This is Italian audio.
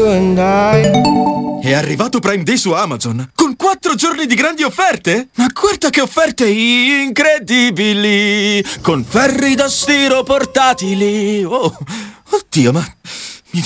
you and I. È arrivato Prime Day su Amazon, con 4 giorni di grandi offerte? Ma guarda che offerte incredibili! Con ferri da stiro portatili! Oh, oddio, ma